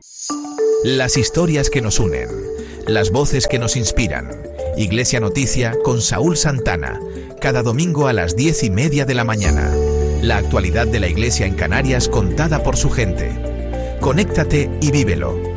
Las historias que nos unen, las voces que nos inspiran. Iglesia Noticia con Saúl Santana, cada domingo a las 10:30 de la mañana. La actualidad de la Iglesia en Canarias contada por su gente. Conéctate y vívelo.